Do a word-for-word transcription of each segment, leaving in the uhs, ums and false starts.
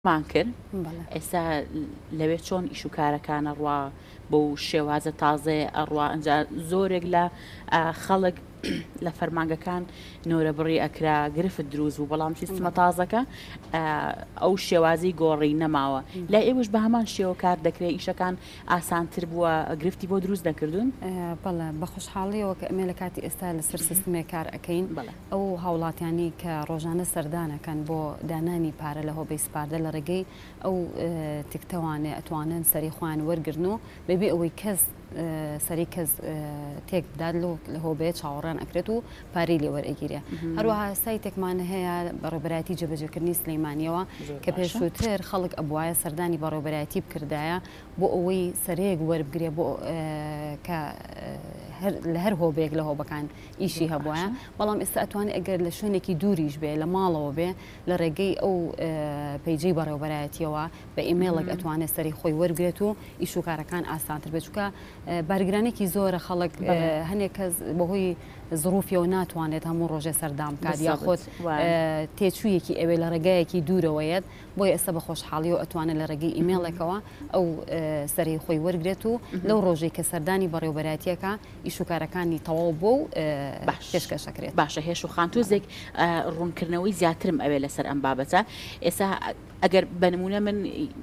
مان کرد ئێستا لەوێ چۆن ئیش و کارەکانە ڕوا بۆ شێوازە تازێ ئەڕوا ئەنجا زۆرێک لە خەڵک لە فەرمانگەکان نۆرە بڕی ئەکرا گرفت دروست بوو بەڵام سیستمە تازەکە ئەو شێوازی گۆڕی نەماوە لا ئێوەش بە هەمان شێوە کار دەکرێت ئیشەکان ئاسانتر بووە گرفتی بۆ دروست نەکردوون بەڵێ بە خۆشحاڵیەوە کە ئەمێ لە کاتی ئێستا لەسەر سیستمێک کار ئەەکەین ئەو هاوڵاتیانی کە ڕۆژانە سەردانەکەن بۆ دانانی پارە لە هۆبەی سپاردە لە ڕێگەی ئەو تکتەوانێ ئەتوانن سەری خۆیان وەرگرن و بەبێ ئەوەی کەس سەری کەس تێک بدات لە هۆبەیە چاوەڕان ئەکرێت و پارەی لێ وەرئەگیرێ هەروەها سایتێکمانە هەیە بەڕێوەبەرایەتی جێبەجێکردنی سلەیمانیەوە کە پێشووتر خەڵک ئەبوایە سەردانی بەڕێوەبەرایەتی بکردایە بۆ ئەوەی سەرەیەک وەربگرێ بۆ کە لە هەر هۆبێک لە هۆبەکان ئیشی هەبووە بەڵام ئێستا ئەتوانێت ئەگەر لە شوێنێکی دووریش بێ لە ماڵەوە بێ لە ڕێگەی ئەو پەیجەی بەڕێوەبەرایەتیەوە بە ئیمێڵێک ئەتوانێت سەری خۆی وەرگێت و ئیش و کارەکان ئاسانتر بێت چونکە بارگرانێکی زۆرە خەڵک هەنێک کەس بەهۆی زروفیەوە ناتوانێت هەموو ڕۆژێ سەردام بکات یاخۆت تێچوویەکی ئەوێ لە ڕێگایەکی دوورەوەیەت بۆی ئێستا بە خۆشحاڵی و ئەتوانێت لە ڕێگەی ئیمێڵێکەوە ئەو سەری خۆی وەرگێت و لەو ڕۆژێک کە سەردانی بەڕێوەبەرایەتیەکە ئیش و کارەکانی تەواو بۆ و پێشکەشەکرێت باشە هێش و خانتوزێک ڕوونکردنەوەی زیاترم ئەوێ لەسەر ئەم بابەتە ئێستا ئەگەر بەنمونە من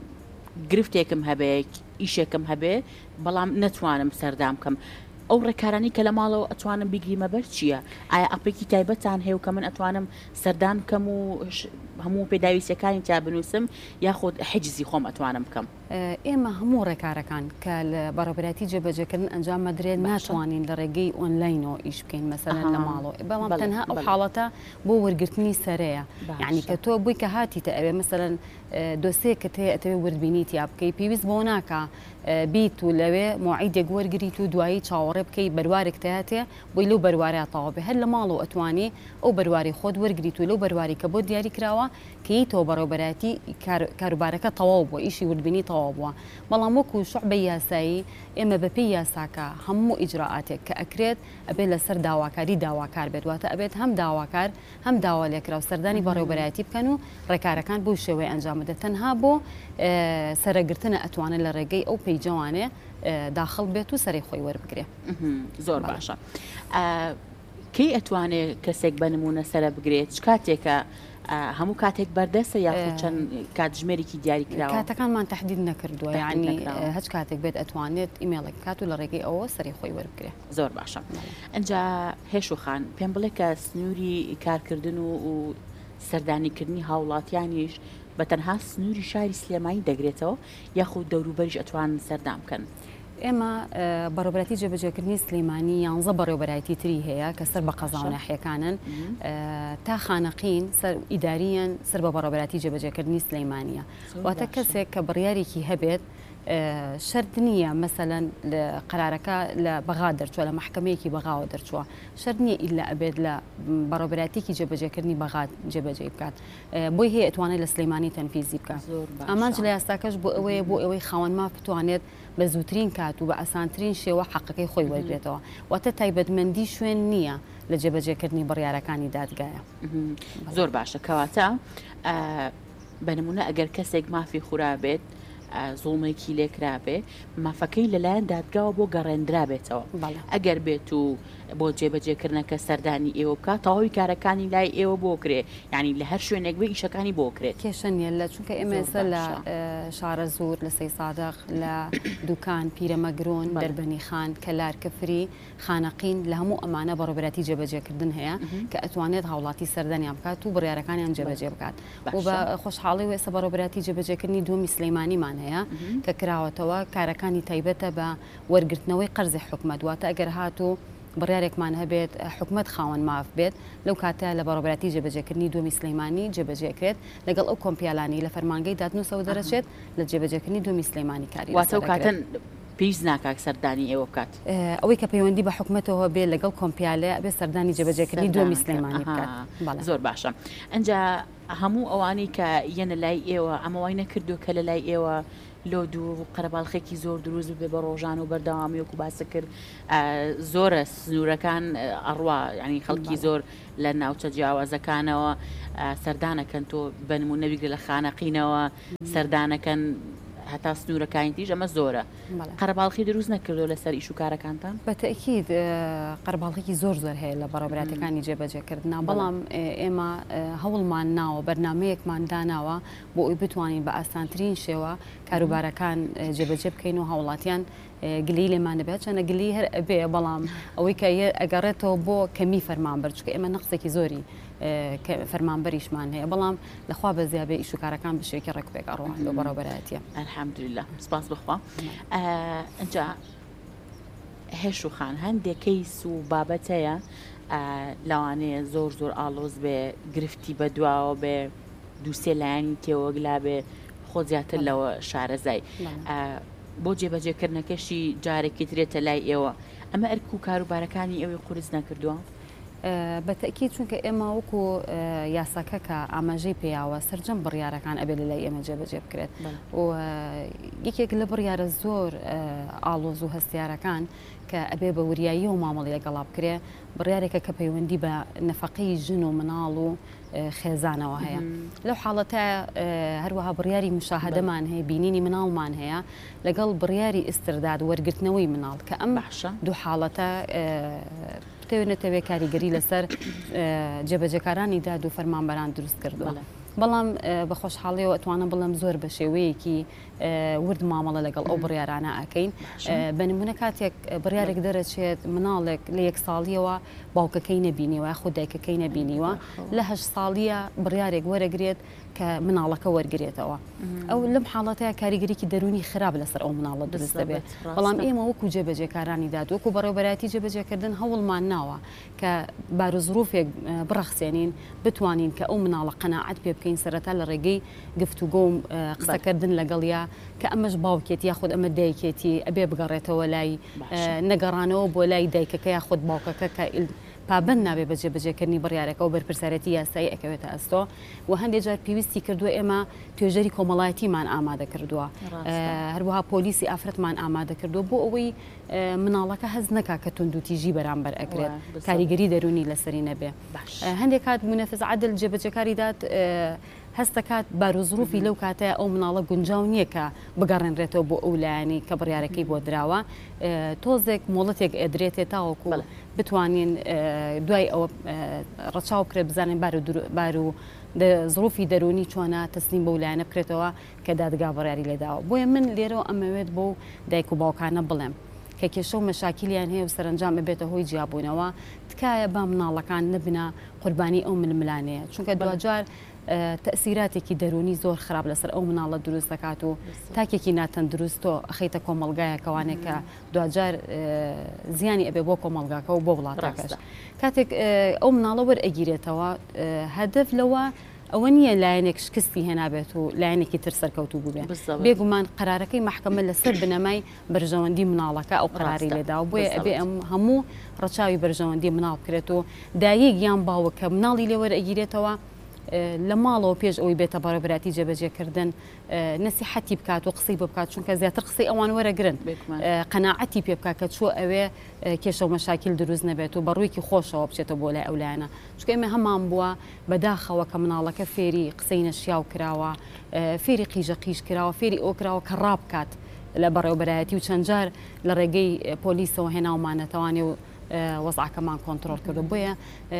گرفتێکم هەبێ ئیشێکم هەبێ بەڵام نەتوانم سەردام بکەم ئەو ڕێکارانی کە لە ماڵەوە ئەتوانم بیگریمە بەر چییە؟ ئایا ئەپێکی تایبەتان هەیە و کە من ئەتوانم سەردان بکەم و هەموو پێداویستەکانی تا بنووسم یاخۆ حجزی خۆم ئەتوانم بکەم؟ ئێمە هەموو ڕێکارەکان کە لە بەڕێوەبەرایەتی جێبەجێکردن ئەنجام مەدرێت ناتوانین لە ڕێگەی ئۆنلاینەوە ئیش بکەین مەسەلەن لە ماڵەوە بەڵام تەنها ئەو حاڵەتە بۆ وەرگرتنی سەرەیە یعنی کە تۆ بووی کە هاتیتە ئەوێ مەسەلەن دۆسەیەک کە تێ ئەتەوێ وردبینیت یا بکەی پێویست بۆ ناکە بیت و لەوێ موعیدێک وەرگریت و دوایی چاوەڕێ بکەی بەروارێک تەهاتێ بۆی لەو بەروارەیە تەواو بێ هەر لە ماڵەوە ئەتوانی ئەو بەرواری خۆت وەرگریت و لەو بەرواری کە بۆ دیاری کراوە کەیتەوە بەڕێوەبەرایەتی کاروبارەکە تەواو بووە ئیشی وردبینی تەواو بووە بەڵام وەکو شوعبەی یاسایی ئێمە بەپێی یاساکە هەموو ئیجراعاتێک کە ئەکرێت ئەبێت لەسەر داواکاری داواکار بێت واتە ئەبێت هەم داواکار هەم داوا لێکرا و سەردانی بەڕێوەبەرایەتی بکەن و ڕێکارەکان بۆ شێوەیە ئەنجام بدەن تەنها بۆ سەرەگرتنە ئەتوانێت لە ڕێگەی ئەو پەیجەوانێ داخڵ بێت و سەری خۆی وەربگرێ زۆر باشە کەی ئەتوانێت کەسێک بنمونە سەرە بگرێت چ کاتێکە هەموو کاتێک بەردەستە یاخود چەند کاتژمێرێکی دیاری کراوە کاتەکانمان تەحدید نەکردووە یعنی هەچ کاتێک بێت ئەتوانێت ئیمێڵێک کات و لە ڕێگەی ئەوە سەری خۆی وەربگرێ زۆر باشە ئەنجا هێش و خان پێم بڵێ کە سنووری کارکردن و سەردانیکردنی هاوڵاتیانیش بە تەنها سنووری شاری سلێمانی دەگرێتەوە یاخود دەوروبەریش ئەتوانن سەردام بکەن ئێمە بەڕێوەبەرایەتی جێبەجێکردنی سلەیمانی یانزە بەڕێوەبەرایەتی تری هەیە کە سەر بە قەزا و ناحیەکانن تا خانەقین سەر ئیداریەن سەر بە بەڕێوەبەرایەتی جێبەجێکردنی سلەیمانیە واتە کەسێک کە بڕیارێکی هەبێت شرط نییە مەسەلەن لە قەرارەکە لە بەغا دەرچووە لە محکەمەیەکی بەغاوە دەرچووە شرط نییە ئیلا ئەبێت لە بەڕێوەبەرایەتێکی جێبەجێکردنی بەغا جێبەجێ بکات بۆی هەیە ئەتوانێت لە سلەیمانی تەنفیزی بکات ئامانج لە یاساکەش بۆ ئەوەیە بۆ ئەوەی خاوەن ماف بتوانێت بە زووترین کات و بە ئاسانترین شێوە حەقەکەی خۆی وەرگێتەوە واتە تایبەتمەندی شوێن نییە لە جێبەجێکردنی بڕیارەکانی دادگایە زۆر باشە کەواتە بەنمونە ئەگەر کەسێک مافی خورا بێت زوڵمێکی لێکرابێ مافەکەی لەلایەن دادگاوە بۆ گەڕێنرا بێتەوە ئەگەر بێت و بۆ جێبەجێکردنەکە سەردانی ئێوە بکات تەواوی کارەکانی لای ئێوە بۆ کرێ ینی لە هەر شوێنێک بێ ئیشەکانی بۆ کرێت کێشە نیە لە چونکە ئێمە ئێستا لە شارە زۆر لە سەی سادەق لە دوکان پیرەمەگرۆن دەربەنی خان کەلار کەفری خانەقین لە هەموو ئەمانە بەڕێوەبەرایەتی جێبەجێکردن هەیە کە ئەتوانێت هاوڵاتی سەردانیان بکات و بڕیارەکانیان جێبەجێ بکات و بە خۆشحاڵی و ئێستا بەڕێوەبەرایەتی جێبەجێکردنی دووەمی سلەیمانیمان هەیە کە کراوەتەوە کارەکانی تایبەتە بە وەرگرتنەوەی قەرزی حکومەت واتە ئەگەر هاتوو بڕیارێکمان هەبێت حکومەت خاوەن ماف بێت لەو کاتە لە بەڕێوەبەرایەتی جێبەجێکردنی دووەمی سلەیمانی جێبەجێکرێت لەگەڵ ئەو کۆمپیالانی لە فەرمانگەی دادنووسەوە دەرەچێت لە جێبەجێکردنی دووەمی سلەیمانی کاری واتە و کاتەن پێویست ناکات سەردانی ئێوە بکات ئەوەی کە پەیوەندی بە حکومەتەوە بێ لەگەڵ کۆمپیالە بێ سەردانی جێبەجێکردنی دووەمی سلەیمانی بکات زۆر باشە ئەنجا هەموو ئەوانەی کە یەنە لای ئێوە ئەمەوای نەکردو کە لە لای ئێوە لۆ دوو قەرەباڵخێکی زۆر دروست بێ بە ڕۆژان و بەردەوامی وەکو باسە کرد زۆرە سنوورەکان ئەڕوا ینی خەڵکی زۆر لە ناوچە جیاوازەکانەوە سەردانەکەن تۆ بنمونە بیگرە لە خانەقینەوە سەردانەکەن هەتا سنوورەکانی تیژ ئەمە زۆرە قەرەباڵخی دروست نەکردو لەسەر ئیش و کارەکانتان بەتەکید قەرەباڵخێکی زۆر زۆر هەیە لە بەڕێوەبراتەکانی جێبەجێکردنا بەڵام ئێمە هەوڵمان ناوە بەرنمەیەکمان داناوە بۆ ئەوی بتوانین بە ئاسانترین شێوە کاروبارەکان جێبەجێ بکەین و هاوڵاتیان گلی لێمان دەبێت چەنە گلی هەر ئەبێ بەڵام ئەوەی کە ئەگەڕێتەوە بۆ کەمی فەرمانبەر چکە ئێمە نەقسێکی زۆری فەرمانبەریشمان هەیە بەڵام لەخوا بە زیابێ ئیش و کارەکان بشێکی ڕێکپێک ئەڕوان لە بەڕێوەبەرایەتیە ئەلحەمدوللا سپاس بخوا ئەجا هێش و خان هەندێک کەیس و بابەتەیە لەوانەیە زۆر زۆر ئاڵۆز بێ گرفتی بەدواوە بێ دووسێ لایانی تێوەگلا بێ خۆ زیاتر لەوە شارەزای بۆ جێبەجێکردنەکەشی جارێکی ترێتە لای ئێوە ئەمە ئەرک و کاروبارەکانی ئەوەی قورس نەکردووە بەتەکید چونکە ئێمە وەکو یاساکە کە ئاماژەی پێیاوە سەرجەم بڕیارەکان ئەبێ لە لای ئێمە جێبەجێ بکرێت و یەکێک لە بڕیارە زۆر ئاڵۆز و هەستیارەکان کە ئەبێ بە وریایی و مامەڵی لەگەڵا بکرێ بڕیارێکە کە پەیوەندی بە نەفەقەی ژن و مناڵ و خێزانەوە هەیە لەو حاڵەتە هەروەها بڕیاری مشاهدەمان هەیە بینینی مناڵمان هەیە لەگەڵ بڕیاری ئسترداد وەرگرتنەوەی مناڵ کە ئەم دوو حاڵەتە نەتەوێت کاریگەری لەسەر جێبەجێکارانی داد و فەرمانبەران دروست کردووە بەڵام بە خۆشحاڵیەوە ئەتوانم بڵم زۆر بە شێوەیەکی ورد مامەڵە لەگەڵ ئەو بڕیارانە ئەکەین بە نمونە کاتێک بڕیارێک دەرەچێت مناڵێک لە یەک ساڵیەوە باوکەکەی نەبینیوە خۆ دایکەکەی نەبینیوە لە هەشت ساڵیە بڕیارێک وەرەگرێت کە مناڵەکە وەرگێتەوە ئەو لەم حاڵەتەیە کاریگەریکی دەرونی خراپ لەسەر ئەو مناڵە دروست دەبێت بەڵام ئێمە وەکو جێبەجێکارانی داد وەکو بەڕێوەبەرایەتی جێبەجێکردن هەوڵمان ناوە کە بارزڕوفێک بڕەخسێنین بتوانین کە ئەو مناڵە قەناعەت پێ بکەین سەرەتا لە ڕێگەی گفتوگۆ و قسەکردن لەگەڵیا کە ئەمەش باوکێتی یاخود ئەمە دایکێتی ئەبێ بگەڕێتەوە لای نەگەڕانەوە بۆ لای دایکەکە یاخود باوکەکە کە پابند نابێ بەجێ بەجێکردنی بڕیارەکە و بەرپرسارەتی یاسایی ئەکەوێتە ئەستۆ و هەندێک جار پێویستی کردووە ئێمە توێژەری کۆمەڵایەتیمان ئامادە کردووە هەروەها پۆلیسی ئافرەتمان ئامادە کردووە بۆ ئەوەی مناڵەکە هەز نەکا کە توندوتیژی بەرامبەر ئەکرێت کاریگەری دەرونی لەسەری نەبێ هەندێک کات منەفز عادل جێبەجێکاری داد هەستەکات بارۆزڕوفی لەو کاتەیە ئەو مناڵە گونجاو نییە کە بگەڕێنرێتەوە بۆ ئەو لایەنی کە بڕیارەکەی بۆ دراوە تۆزێک مۆڵەتێک ئەدرێتێ تاوەکو بتوانین دوای ئەوە ڕەچاو بکرێت بزانین بار و زڕوفی دەرونی چۆنە تەسلیم بە لایەنە بکرێتەوە کە دادگا بڕیاری لێداوە بۆیە من لێرەوە ئەمەوێت بۆ دایک و باوکانە بڵێم کە کێشە و مەشاکیلیان هەیە و سەرنجام بێتە هۆی جیابوونەوە تکایە با مناڵەکان نبنە قوربانی ئەو ململانەیە چونکە دوجار تەسیراتێکی دەرونی زۆر خراپ لەسەر ئەو مناڵە دروست دەکات و تاکێکی ناتەن دروستۆ ئەخەیتە کۆمەلگایەکەوانێک کە دوجار زیانی ئەبێ بۆ کۆمەلگاکە و بۆ وڵاتەکەش کاتێک ئەو مناڵە وەرئەگیرێتەوە هەدەف لەوە ئەوە نییە لایەنێک شکستی هێنابێت و لایەنێکی تر سەرکەوتوو بووبێ بێگومان قرارەکەی محکەمە لەسەر بنەمای بەرژەوەندی مناڵەکە ئەو قراری لێدا و بۆیە ئەبێ ئەم هەموو ڕەچاوی بەرژەوەندی مناڵ بکرێت و دایەک یان باوکە مناڵی لێ وەرئەگیرێتەوە لە ماڵەوە پێش ئەوی بێتە بەڕێوەبەراتی جێبەجێکردن نەسیحەتی بکات و قسەی بکات چونکە زیاتر قسەی ئەوان وەرەگرن قەناعەتی پێ بکات کە چوە ئەوێ کێشە و مەشاکیل دروست نەبێت و بەڕوویکی خۆشەوە بچێتە بۆ لای ئەولایەنە چونکە ئێمە هەمان بووە بەداخەوە کە مناڵەکە فێری قسەی نەشیاو کراوە فێری قیژە قیش کراوە فێری ئەو کراوە کە ڕابکات لە بەڕێوەبەرایەتی و چەند جار لە ڕێگەی پۆلیسەوە هێناومانەتەوانێ و وەزعەکەمان کۆنتترۆل کردو بۆیە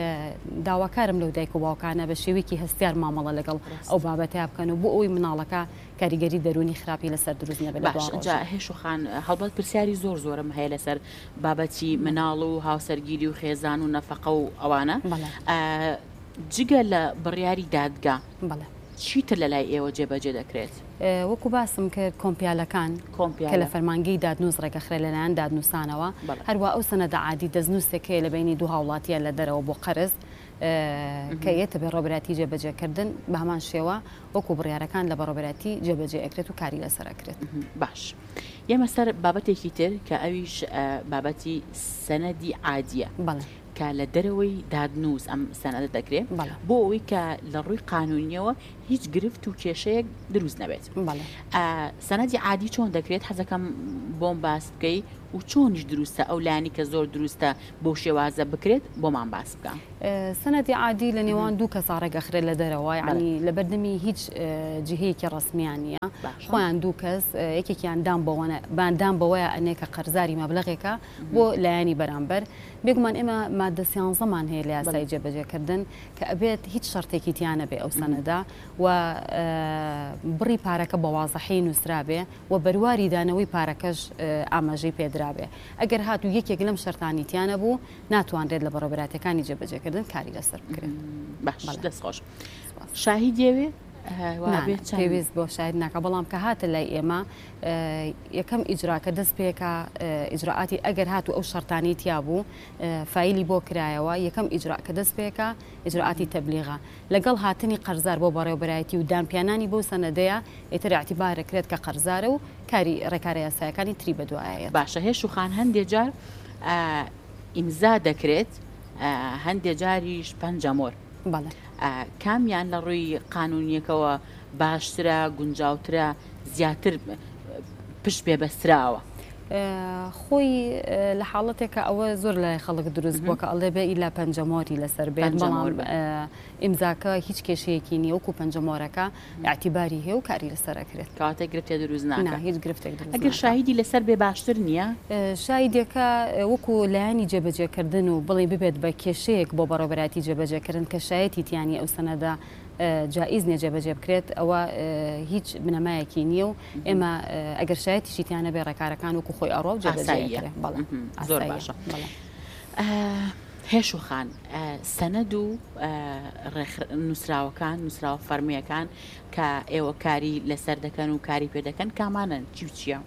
داواکارم لەو دایک و باوکانە بە شێوەیەکی هەستیار مامەڵە لەگەڵ ئەو بابەتیا بکەن و بۆ ئەوی مناڵەکە کاریگەری دەرونی خراپی لەسەر دروست نەبێت باشجا هێش و خان هەڵبەت پرسیاری زۆر زۆرم هەیە لەسەر بابەتی مناڵ و هاوسەرگیری و خێزان و نەفەقە و ئەوانە جگە لە بڕیاری دادگا چیتر لە لای ئێوە جێبەجێ دەکرێت وەکو باسم کرد کۆمپیالەکان کە لە فەرمانگەی دادنووس ڕێگەخرێ لەلایەن دادنووسانەوە هەروە ئەو سەنەدە عادی دەستنووسێکەیە لە بینی دوو هاوڵاتیە لە دەرەوە بۆ قەرز کە یەتە بێ ڕۆبەراتی جێبەجێکردن بە هەمان شێوە وەکو بڕیارەکان لە بەڕۆبەراتی جێبەجێ ئەکرێت و کاری لەسەر ئەکرێت باش ئێمە سەر بابەتێکی تر کە ئەویش بابەتی سەنەدی عادیە کە لە دەرەوەی دادنووس ئەم سەنەدە دەکرێت بۆ ئەوەی کە لە ڕووی قانونیەوە هیچ گرفت و کێشەیەک دروست نەبێت. سەنەدی عادی چۆن دەکرێت حەزەکەم بۆم باس بکەی و چۆنیش دروستە ئەو لایانی کە زۆر دروستە بۆ شێوازە بکرێت بۆمان باس بکە. سەنەدی عادی لە نێوان دوو کەس ڕێگەخرێت لە دەرەوە، ینی لە بەردەمی هیچ جهەیەکی ڕسمیان نیە، خۆیان دوو کەس یەکێکیان دام باندام بەوەیە ئەنێکە قەرزاری مەبلەغێکە بۆ لایانی بەرامبەر. بێگومان ئێمە مادە سیانزەمان هەیە لە یاسای جێبەجێکردن کە ئەبێت هیچ شەرتێکی تیانە بێ ئەو سەنەدا و بڕی پارەکە بە وازەحی نووسرابێ و بەرواری دانەوەی پارەکەش ئاماژەی پێدرابێ. ئەگەر هاتوو یەکێک لەم شەرتانی تیانە بوو ناتوانرێت لە بەڕێوەبەراتەکانی جێبەجێکردن کاری لەسەر بکرێت. باش دەستخۆش. شاهید دەوێ پێویست بۆ شاید ناکە، بەڵام کە هاتە لای ئێمە یەکەم ئیجراکە دەست پێکە ئیجراعاتی ئەگەر هاتوو ئەو شەرتانی تیا بوو فایلی بۆ کرایەوە، یەکەم ئیجراکە دەست پێکە ئیجراعاتی تەبلیغە لەگەڵ هاتنی قەرزار بۆ بەڕێوەبەرایەتی و دامپیانانی بۆ سەنەدەیە ئێتر اعتیبارەکرێت کە قەرزارە و کاری ڕێکارە یاسایەکانی تری بەدوایە. باشە هێش و خان هەندێک جار ئیمزا دەکرێت، هەندێک جاریش پەنجەمۆر. بەڵێ کامیان لە ڕووی قانونیەکەوە باشترە، گونجاوترە، زیاتر پشت پێبەستراوە؟ خۆی لە حاڵەتێکە ئەوە زۆر لای خەڵک دروست بووە کە ئەڵێ بێ ئیلا پەنجەمۆری لەسەر بێت، بەڵام ئیمزاکە هیچ کێشەیەکی نیە، وەکو پەنجەمۆرەکە اعتیباری هەیە و کاری لەسەرەکرێت، کاتێ گرفتێ دروست ناکات، هیچ گرفتێک دروست. ئەگەر شاهیدی لەسەر بێ باشتر نییە؟ شایدێکە وەکو لایانی جێبەجێکردن و بڵێ ببێت بە کێشەیەک بۆ بەڕێوەبەراتی جێبەجێکردن کە شایەتی تیانی ئەو سەنەدا جائز نیە جێبەجێ بکرێت، ئەوە هیچ بنەمایەکی نییە و ئێمە ئەگەر شایەتیشی تیانە بێ ڕێکارەکان وەکو خۆی ئەڕۆ جێبەجێکرێت. بەڵێ زۆر باشە. هێش و خان سەنەد و نووسراوەکان نووسراوە فەرمیەکان کە ئێوە کاری لەسەر دەکەن و کاری پێ دەکەن کامانن چی و چییە؟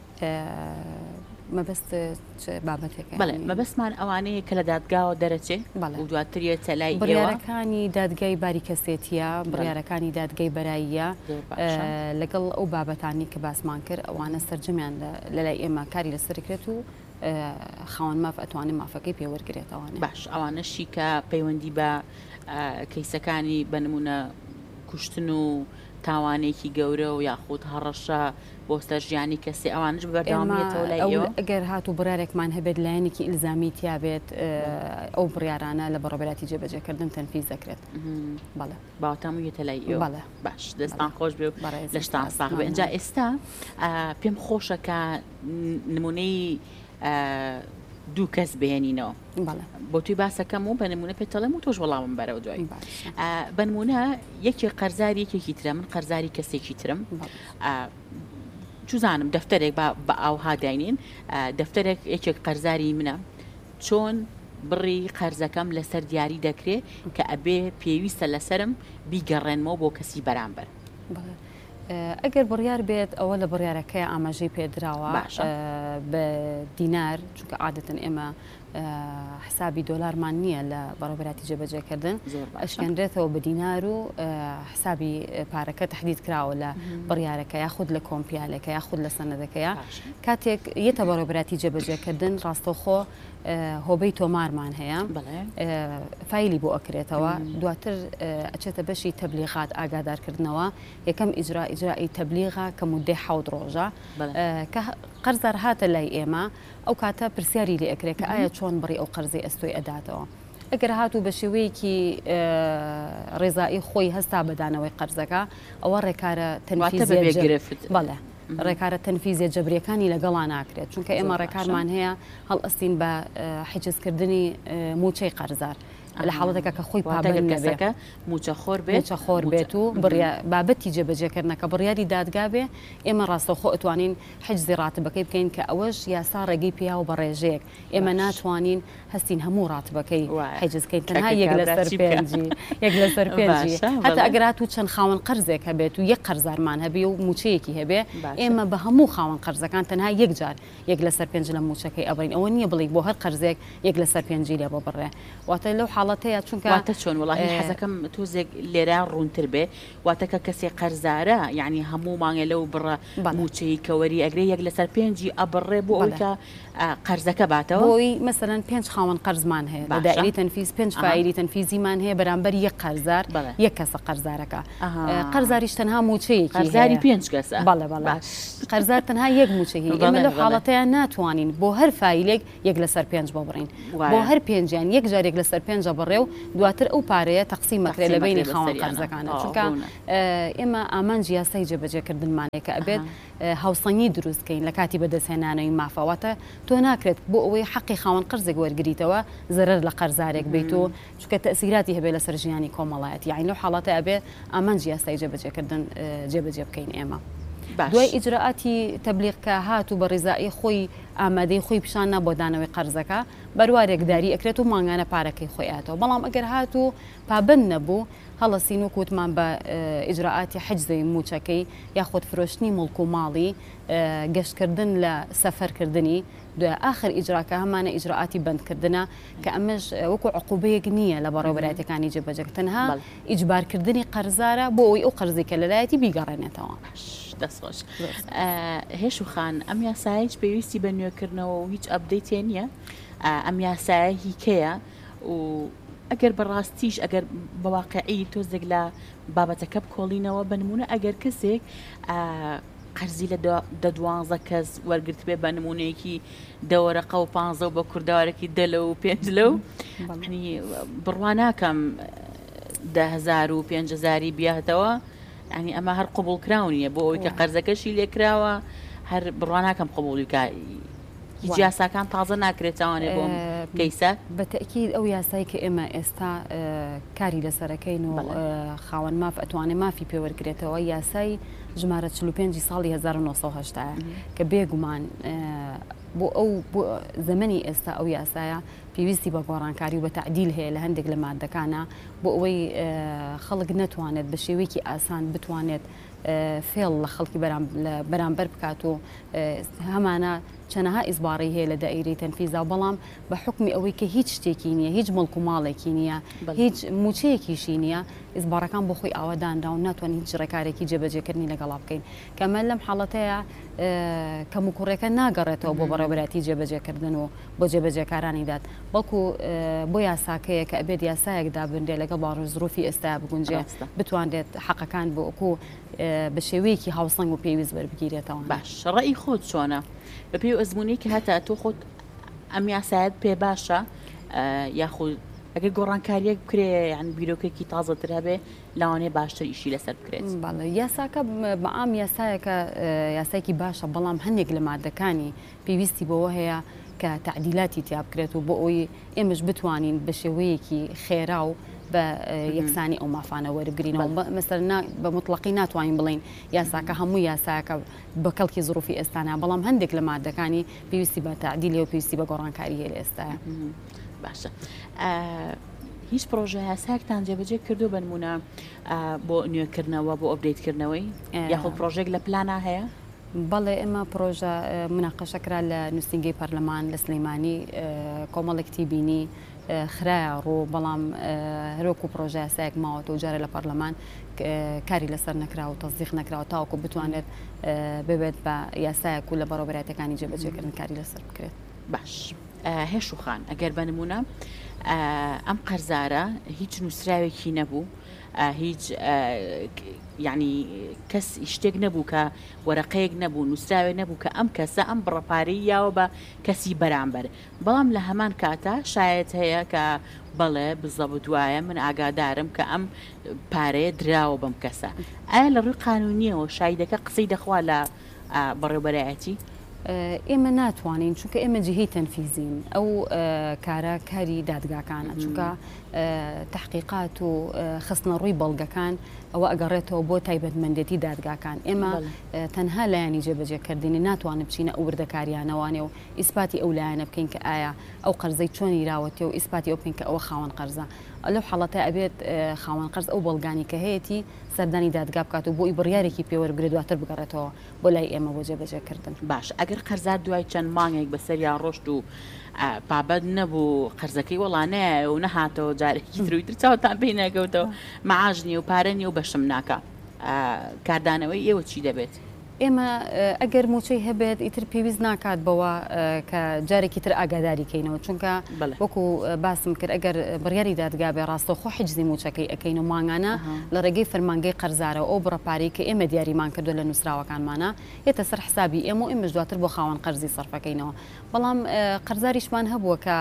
مەبەست بابەتێکە بڵێ مەبەستمان ئەوانەیە کە لە دادگاوە دەرەچێ و دواتریێتە لای بڕیارەکانی دادگای باریکەسێتیە، بڕیارەکانی دادگای بەراییە لەگەڵ ئەو بابەتانی کە باسمان کرد ئەوانە سەرجەمیان لە لای ئێمە کاری لەسەرکرێت و خاوەن ماف ئەتوانێت مافەکەی پێوەرگێتەوەوانێ. باش ئەوانەشی کە پەیوەندی بە کەیسەکانی بەنمونە کوشتن و تاوانێکی گەورە و یاخود هەڕەشە بۆ سەرژیانی کەسی ئەوانش بەردەوامێتەوە لای ئێوە؟ ئەگەر هاتوو بڕارێکمان هەبێت لایەنێکی ئیلزامی تیا بێت ئەو بڕیارانە لە بەڕێوەبەراتی جێبەجێکردن تەنفیز دەکرێت. بەڵێ باوەتەمویەتە لای ئێوە؟ بەڵێ. باش دەستان خۆش بێ لە شتان ساغ بێ. ئەنجا ئێستا پێم خۆشە کە نمونەی دوو کەس بهێنینەوە بۆ توی باسەکەم و بە نمونە پێتەڵێم و تۆش وەڵامم بەرەوە دوای. بە نمونە یەکی قەرزاری یەکێکی ترە، من قەرزاری کەسێکی ترم، چوزانم دەفتەرێک بە ئاوها داینین، دەفتەرێک یەکێک قەرزاری منە، چۆن بڕی قەرزەکەم لەسەر دیاری دەکرێت کە ئەبێ پێویستە لەسرم بیگەڕێنمەوە بۆ کەسی بەرامبەر؟ ئەگەر بڕیار بێت ئەوە لە بڕیارەکەی ئاماژەی پێدراوە بە دینار، چونکە عادەتەن ئێمە حسابی دۆلارمان نییە لە بەڕێوەبەراتی جێبەجێکردن، ئەشکێنرێتەوە بە دینار و حسابی پارەکە تحدید کراوە لە بڕیارەکە یاخود لە کۆمپیالەکە یاخود لە سەنەدەکەیە. کاتێک یەتە بەڕێوەبەراتی جێبەجێکردن ڕاستەوخۆ هۆبەی تۆمارمان هەیە، فایلی بۆ ئەکرێتەوە، دواتر ئەچێتە بەشی تەبلیغات ئاگادارکردنەوە. یەکەم ئیجرا ئیجرایی تەبلیغا کە مودەی حەوت ڕۆژە کە قەرزار هاتە لای ئێمە، ئەو کاتە پرسیاری لێ ئەکرێت کە ئایا چۆن بڕی ئەو قەرزەی ئەستۆی ئەداتەوە. ئەگەر هاتوو بە شێوەیەکی ڕێزایی خۆی هەستا بەدانەوەی قەرزەکە، ئەوە ڕێکارە تەنفیزی بەڵێ ڕێکارە تەنفیزیە جەبریەکانی لەگەڵا ناکرێت، چونکە ئێمە ڕێکارمان هەیە هەڵ ئەستین بە حیجزکردنی موچەی قەرزار لە حاڵەتێکە کە خۆی پابەرەکە موچەخۆر بێت موچەخۆر بێت و بابەتی جێبەجێکردنەکە بڕیاری دادگا بێ، ئێمە ڕاستەوخۆ ئەتوانین حجزی ڕاتبەکەی بکەین کە ئەوەش یاسا ڕێگەی پیاوە بە ڕێژەیەک، ئێمە ناتوانین هەستین هەموو ڕاتبەکەی حجزکەین، تەنها یەک لەسەر پێنجی یەک لەسەر پێنجی. هەتا ئەگەرات و چەند خاوەن قەرزێک هەبێت و یەک قەرزارمان هەبێ و موچەیەکی هەبێ، ئێمە بە هەموو خاوەن قەرزەکان تەنها یەک جار یەک لەسەر پێنج لە موچەکەی ئەبڕین. ئەوە نییە بڵێ بۆ هەر قەرزێک یەک لەسەر پێنجی لێ بۆ بڕێ، واتە لەو حاڵەتەیە چونکە واتە چۆن وڵی حەزەکەم تۆزێک لێران ڕوونتر بێ واتەکە کەسێ قەرزارە یعنی هەموو مانگە لەو بڕە موچەی کەوەری ئەگرێ یەک لەسەر پێنجی ئەبڕێ بۆ ئەوکە قەرزەکە باتەوە بۆی مەسەرەن پێنج خاوەن قەرزمان هەیە لە دائیری تەنفیز پێنج فایلی تەنفیزیمان هەیە بەرامبەر یەک قەرزار یەک کەسە قەرزارەکە قەرزاریش تەنها موچەیەکی قەرزاری پێنج کەسە بەڵێ بەڵێ قەرزار تەنها یەک موچەیە ئێمە لەو حاڵەتەیە ناتوانین بۆ هەر فایلێک یەک لەسەر پێنج ببڕین بۆ هەر پێنجیان یەک جارێک لەسەر پێنج بڕێ و دواتر ئەو پارەیە تەقسیمەکرێ لە بینی خاوەن قەرزەکانە چونکە ئێمە ئامانجی یاسای جێبەجێکردنمانێکە ئەبێت هاوسەنگی دروستکەین لە کاتی بەدەستهێنانەوەی مافەواتە تۆ ناکرێت بۆ ئەوەی حەقی خاوەن قەرزێک وەرگریتەوە زەرەر لە قەرزارێک بیت و چونکە تەسیراتی هەبێت لەسەر ژیانی کۆمەڵایەتی یعنی لەو حاڵەتە ئەبێ ئامانجی یاسای جێبەجێکردن جێبەجێ بکەین ئێمە دوای ئیجراعاتی تەبلیغکە هات و بە ڕێزایی خۆی ئامادەی خۆی پیشاننا بۆ دانەوەی قەرزەکە بەروارێکداری ئەکرێت و ماگانە پارەکەی خۆیاتەوە بەڵام ئەگەر هات و پابند نەبوو هەڵەسین و کووتمان بە ئیجراعاتی حجزەی موچەکەی یاخود فرۆشتنی مڵک و ماڵی گەشتکردن لە سەفەرکردنی دوای آخر ئیجراکە هەمانە ئیجراعاتی بندکردنە کە ئەمەش وەکو عقوبەیەک نییە لە بەڕێوەبەرایەتەکانی جێبەجێ تەنها ئیجبارکردنی قەرزارە بۆ ئەوی ئەو قەرزی کە لەلایەتی بیگەڕێنێتەوە. دەستخۆش هێش و خان ئەم یاسایە هیچ پێویستی بە نوێکردنەوە و هیچ ئەپدەیتێ نییە ئەم یاسایە هیکەیە و ئەگەر بەڕاستیش ئەگەر بەواقعی تۆزێک لە بابەتەکە بکۆڵینەوە بنمونە ئەگەر کەسێک قەرزی لە دە دوانزە کەس وەرگرت بێ بە نمونەیەکی دەوەرەقە و پانزە و بە کورداوارێکی دە لە و پێنج لەو بڕوا ناکەم ده هەزار و پێنج هەزاری بیاتەوە ینی ئەمە هەر قوبول کراونیە بۆ ئەوەی کە قەرزەکەشی لێکراوە هەر بڕوا ناکەم قوبولیکە هیچ یاساکان تازە ناکرێتوانێ بۆم کەیسە بەتەکید ئەو یاسایی کە ئێمە ئێستا کاری لەسەرەکەین و خاوەن ماف ئەتوانێ مافی پێوەرگێتەوە یاسای ژمارە چل و پێنج ساڵی هەزار و نۆسەد و هەشتا کە بێگومان بۆ ئەو زەمەنی ئێستا ئەو یاسایە پێویستی بە گۆڕانکاری و بە تعدیل هەیە لە هەندێک لە مادەکانە بۆ ئەوەی خەڵک نەتوانێت بە شێوەیەکی ئاسان بتوانێت فێڵ لە خەڵکی بەرامبەر بکات و هەمانە چەنەها ئیزباری هەیە لە دائیرەی تەنفیزا بەڵام بە حکمی ئەوەی کە هیچ شتێکی نییە هیچ مڵک و ماڵێکی نییە هیچ موچەیەکیشی نییە ئیزبارەکان بۆ خۆی ئاواداندا و ناتوانین هیچ ڕێکارێکی جێبەجێکردنی لەگەڵا بکەین کەمە لەم حاڵەتەیە کەم و کوڕێکە ناگەڕێتەوە بۆ بەڕێوەبەراتی جێبەجێکردن و بۆ جێبەجێکارانی دات بەڵکو بۆ یاساکەیە کە ئەبێت یاسایەکدا بندێ لەگەڵ باڕۆژروفی ئێستا بگونجێ بتوانێت حەقەکان بۆ ئەکو بە شێوەیەکی هاوسەنگ و پێویست وەربگیرێتەوە. باش ڕێی خۆت چۆنە بە پێی ئەزمموی کە هەتا تۆ خۆت ئەم یاسایەت پێ باشە یاخود ئەگەر گۆڕانکاریەک بکرێ یان بیرۆکێکی تازەتر هەبێ لەوانێ باشتر ئیشی لەسەر بکرێت. باڵێ یاساکە بەعام یاسایەکە یاسایکی باشە بەڵام هەندێک لە مادەکانی پێویستی بەوە هەیە کە تعدیلاتی تیا بکرێت و بۆ ئەوی ئێمەش بتوانین بە شێوەیەکی خێرا و بە یەکسانی ئەو مافانە وەربگرینەوە مەسەر بە مطلقی ناتوانین بڵین یاساکە هەموو یاساکە بە کەڵکی زروفی ئێستانە بەڵام هەندێک لە مادەکانی پێویستی بە تعدیلی و پێویستی بە گۆڕانکاری هەیە لە ئێستاە. باشە هیچ پرۆژە یاساکتان جێبەجێ کردو بنمونە بۆ نوێکردنەوە بۆ ئۆپدەیتکردنەوەی یاخود پرۆژێک لە پلانە هەیە؟ بەڵێ ئێمە پرۆژە مناقەشەکرا لە نووسنگی پەرلەمان لە سلەیمانی کۆمەڵێکی بینی خراە ڕۆ بەڵام هەرۆکو پرۆژە یاسایەک ماوەتە و جارە لە پەرلەمان کاری لەسەر نەکراوە تەزدیق نەکراوە تاوەکو بتوانێت ببێت بە یاسایەک و لە بەڕێوەبەرایەتەکانی جێبەجێکردن کاری لەسەر بکرێت. باش هێش و خان ئەگەر بە نمونە ئەم قەرزارە هیچ نووسراوێکی نەبوو هیچ یعنی کەس شتێک نەبوو کە وەرەقەیەک نەبوو نووسراوێ نەبوو کە ئەم کەسە ئەم بڕەپارەی یاوە بە کەسی بەرامبەر بەڵام لە هەمان کاتە شایەت هەیە کە بەڵێ بزە بدوایە من ئاگادارم کە ئەم پارەیە دراوە بەم کەسە ئایا لە ڕووی قانونیەوە شایدەکە قسەی دەخوا لە بەڕێوەبەرایەتی؟ ئێمە ناتوانین چونکە ئێمە جهەی تەنفیزین ئەو کارە کاری دادگاکانە چونکە تحقیقات و خستنە ڕووی بەڵگەکان ئەوە ئەگەڕێتەوە بۆ تایبەتمەندێتی دادگاکان ئێمە تەنها لایانی جێبەجێکردنی ناتوانێت بچینە ئەو وردەکاریانەوانێ و ئیسپاتی ئەو لایەنە بکەین کە ئایا ئەو قەرزەی چۆنی راوەتێ و ئیسپاتی ئەو بکەین کە ئەوە خاوەن قەرزە لەو حاڵەتە ئەبێت خاوەن قەرز ئەو بەڵگانی کە هەیەی سەردانی دادگا بکات و بۆی بڕیارێکی پێوەرگرێ دواتر بگەڕێتەوە بۆ لای ئێمە بۆ جێبەجێکردن. باش ئەگەر قەرزار دوای چەند مانگێک بەسەریان ڕۆشت و پابەت نەبوو قەرزەکەی وەڵانەیە و نەهاتەوە جارێکی ترویتر چاوتان پێی ناگەوتەوە مەعاژ نیە و پارە نیە و بەشم ناکە کاردانەوەی ئێوە چی دەبێت؟ ئێمە ئەگەر موچەی هەبێت ئیتر پێویست ناکات بەوە کە جارێکی تر ئاگاداری کەینەوە چونکە وەکو باسم کرد ئەگەر بڕیاری دادگا بێ ڕاستە خۆ حیجزی موچەکەی ئەەکەین و ماگانە لە ڕێگەی فەرمانگەی قەرزارە ئەو بڕەپارەی کە ئێمە دیاریمان کردو لە نووسراوەکانمانە ئێتە سەر حسابی ئێمە و ئێمەش دواتر بۆ خاوەن قەرزی سەرفەکەینەوە. بەڵام قەرزاریشمان هەبووە کە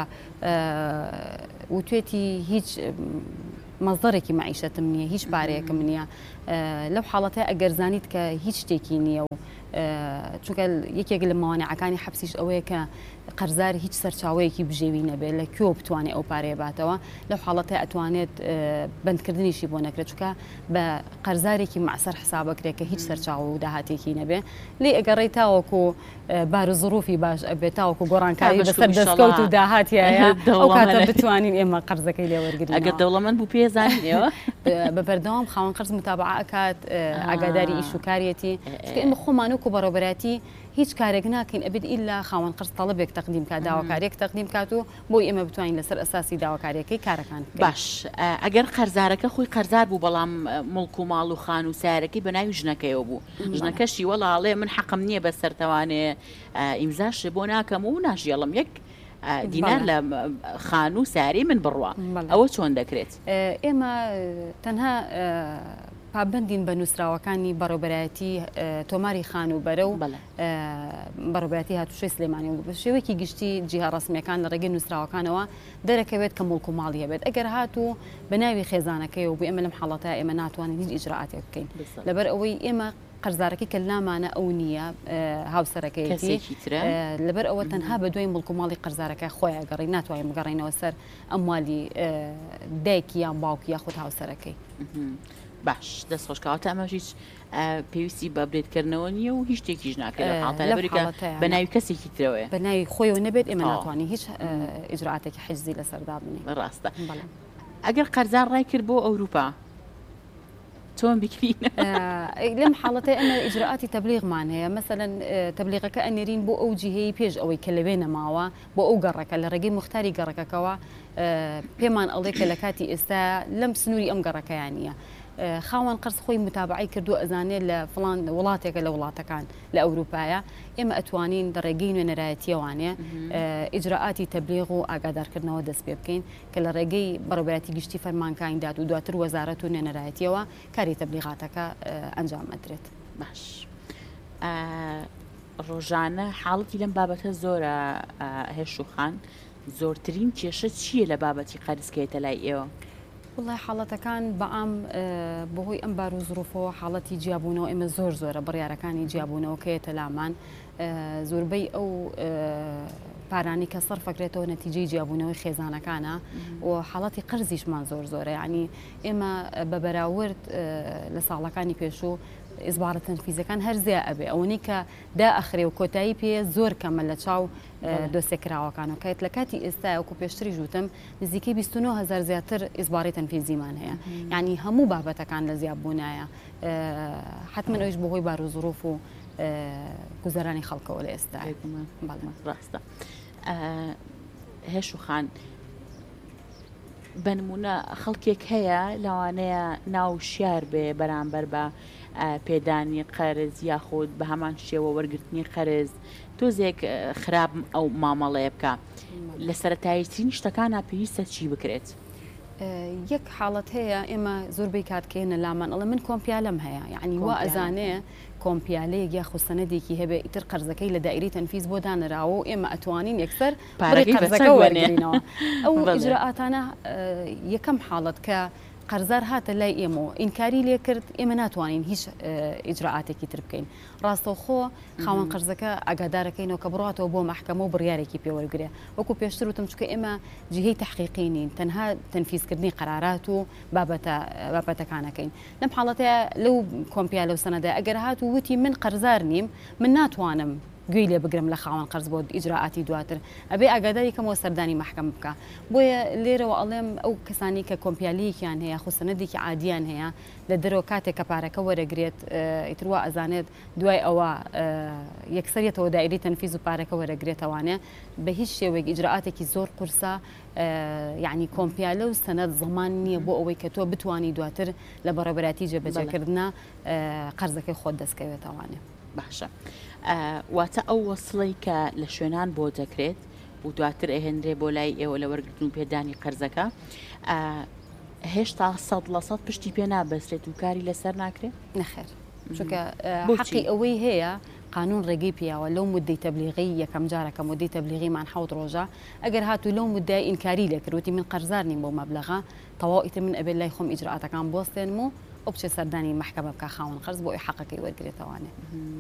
وتوێتی هیچ مەزدەرێکی معیشەتم نییە هیچ پارەیەکم نییە لەو حاڵەتە ئەگەر زانیت کە هیچ شتێکی نییە و چونکە یەکێک لە ماوانەعەکانی حەبسیش ئەوەیە کە قەرزار هیچ سەرچاوەیەکی بژێوی نەبێت لە کوێ بتوانێت ئەو پارەیە باتەوە لەو حاڵەتە ئەتوانێت بندکردنیشی بۆ نەکرێت چونکە بە قەرزارێکی مەعسەر حسابەکرێت کە هیچ سەرچاو و داهاتێکی نەبێ لێ ئەگەڕێی تاوەکو بار زروفی باش ئەبێت تاوەکو گۆڕانکاری بەسەر دەستکەوت و داهاتیایە ئەو کاتە بتوانین ئێمە قەرزەکەی لێوەرگین ئەگەر دەوڵەمەند بوو پێزانینەوە بە بەردەوام خاوەن قەرز متابعە ئەکات ئاگاداری ئیش و کاریەتی ئێمە خۆمان وەکو بەڕێوەبەراتی هیچ کارێک ناکەین ئەبێت ئیلا خاوەن قەرز تەڵەبێک تەقدیم کات داواکاریەک تەقدیم کات و بۆی ئێمە بتوانین لەسەر ئەساسی داواکاریەکەی کارەکان باش ئەگەر قەرزارەکە خۆی قەرزار بوو بەڵام مڵک و ماڵ و خان و سارەکەی بە ناوی ژنەکەیەوە بوو ژنەکەشی وەڵاڵێ من حەقم نییە بە سەرتەوانێ ئیمزاش بۆ ناکەم و ناژێڵم یەک دینار لە خان و ساری من بڕوە ئەوە چۆن دەکرێت؟ ئێمە تەنها پابندین بە نووسراوەکانی بەڕێوەبەرایەتی تۆماری خان و بەرە و بەڕێوەبەرایەتی هاتوشەی سلێمانی و بە شێوەیەکی گشتی جیها ڕسمیەکان لە ڕێگەی نووسراوەکانەوە دەرەکەوێت کە مڵک و ماڵی هەبێت ئەگەر هاتوو بە ناوی خێزانەکەی و بۆ ئێمە لەم حاڵەتە ئێمە ناتوانین هیچ ئیجرعاتێک بکەین لەبەر ئەوەی ئێمە قەرزارەکەی کە لامانە ئەو نییە هاوسەرەکەیەتی لەبەر ئەوە تەنها بە دوای مڵک و ماڵی قەرزارەکە خۆیان گەڕی ناتوانین بگەڕینەوە سەر ئەموالی دایکی یان باوکی یاخود هاوسەرەکەی. باش دەست خۆشکەوتە ئەمەش هیچ پێویستی بە بابرێتکردنەوە نیە و هیچ شتێکیش ناکرێت بە ناوی کەسێکی ترەوەیە بە ناوی خۆیەوە نەبێت ئێمە ناتوانین هیچ ئیجرعاتێکی حیجزی لەسەردا بنێ. ڕاستە ئەگەر قەرزار ڕای کرد بۆ ئەوروپا چۆن بکرین؟ لەم حاڵەتە ئەمە ئیجرعاتی تەبلیغمان هەیە مەسەلەن تەبلیغەکە ئەنێرین بۆ ئەو جیهەیە پێش ئەوەی کە لەوێ نەماوە بۆ ئەو گەڕەکە لە ڕێگەی مختاری گەڕەکەکەوە پێمان ئەڵێ کە لە کاتی ئێستا لەم سنووری ئەم گەڕەکەیانە خاوەن قەرز خۆی متابعی کردو ئەزانێت لە فڵان وڵاتێکە لە وڵاتەکان لە ئەوروپایە ئێمە ئەتوانین ڕێگەی نوێنەرایەتیەوانێ ئیجرعاتی تەبلیغ و ئاگادارکردنەوە دەست پێ بکەین کە لە ڕێگەی بەڕێوەبەراتی گشتی فەرمانکاندات و دواتر وەزارەت و نوێنەرایەتیەوە کاری تەبلیغاتەکە ئەنجام ئەدرێت. باش ڕۆژانە حاڵەتی لەم بابەتە زۆرە هێش و خان زۆرترین کێشە چییە لە بابەتی قەرزکەیتە لای ئێوە؟ والله حاڵەتەکان بەعام بەهۆی ئەم بار و زروفەوە حاڵەتی جیابوونەوە ئێمە زۆر زۆرە بڕیارەکانی جیابوونەوە کەیەتە لامان زۆربەی ئەو پارانی کە سەرفەکرێتەوە نەتیجەی جیابوونەوەی خێزانەکانە و حاڵەتی قەرزیشمان زۆر زۆرە یعنی ئێمە بە بەراورد لە ساڵەکانی پێشوو ئیزبارە تەنفیزەکان هەرزیە ئەبێ ئەوەی کە دائەخرێ و کۆتایی پێ زۆر کەمە لە چاو دۆسێکراوەکان و کایت لە کاتی ئێستا وەکو پێشتری ژوتم نزیکەی بیست و نۆ هەزار زیاتر ئیزباری تەنفیزیمان هەیە یعنی هەموو بابەتەکان لە زیاببوونایە حتمما ئەویش بەهۆی بار و زروف و گوزەرانی خەڵکەوە لە ئێستا ڕاستە. هێش و خان بەنمونە خەڵکێک هەیە لەوانەیە ناو شیار بێ بەرامبەر بە پێدانی قەرز یاخود بە هەمان شێوە وەرگرتنی قەرز تۆزێک خراپ ئەو مامەڵەیە بکە لە سەرەتاییترین شتەکانە پێویستە چی بکرێت؟ یەک حاڵەت هەیە ئێمە زۆربەی کاتکەێنە لامان ئەڵە من کۆمپیالەم هەیە یعنی وا ئەزانەیە کۆمپیالەیەک یا خوستەنەدێکی هەبێ ئیتر قەرزەکەی لە دایری تەنفیز بۆ دانراوە و ئێمە ئەتوانین یەکسەر قەرزەکە وەرگرینەوە ئەو ئیجرعاتانە یەکەم حاڵەت کە قەرزار هاتە لای ئێمەوە ئینکاری لێ کرد ئێمە ناتوانین هیچ ئیجرعاتێکی تر بکەین ڕاستەوخۆ خاوەن قەرزەکە ئاگادارەکەینەوە کە بڕاتەوە بۆ مەحکەمە و بڕیارێکی پێوەرگرێ وەکو پێشتر وتم چکە ئێمە جهەی تەحقیقی نین تەنها تەنفیزکردنی قەرارات و بابەتەکانەکەین لەم حاڵەتەیە لەو کۆمپیالە و سەنەدا ئەگەر هات و وتی من قەرزار نیم من ناتوانم گوێی لێ بگرم لە خاوەن قەرز بۆ ئیجراعاتی دواتر ئەبێ ئاگاداری کەمەوە سەردانی محکەمە بکە بۆیە لێرەوە ئەڵێم ئەو کەسانی کە کۆمپیالیەکیان هەیە خو سەنەدێکی عادیان هەیە لە دەرەوە کاتێک کە پارەکە وەرەگرێت ئیتروا ئەزانێت دوای ئەوە یەکسەرێتەوە دایری تەنفیز و پارەکە وەرەگرێتەوانێ بە هیچ شێوەیەک ئیجراعاتێکی زۆر قورسە یعنی کۆمپیالە و سەنەد زەمان نییە بۆ ئەوەی کە تۆ بتوانی دواتر لە بەڕێبەراتی جێبەجێکردنە قەرزەکەی خۆت دەستکەوێتەوانێ. باشە واتە ئەو وەسڵی کە لە شوێنان بۆ دەکرێت و دواتر ئەهێنرێ بۆ لای ئێوە لە وەرگرتن و پێدانی قەرزەکە هێشتا سەد لە سەد پشتی پێ نابەسرێت و کاری لەسەر ناکرێت؟ نەخێر چونکە حەقی ئەوەی هەیە قانون ڕێگەی پیاوە لەو مدەی تەبلیغی یەکەم جارەکە مدەی تەبلیغیمان حەوت ڕۆژە ئەگەر هاتوو لەو مدەی ئینکاری لێکردوتی من قەرزار نیم بۆ مەبلەغە تەواو ئیتر من ئەبێت لای خۆم ئیجراعاتەکان بۆستێنم و ئەو بچێ سەردانی محکەمە بکە خاوەن قەرز بۆ ئەی حەقەکەی وەرگێتەوانێ.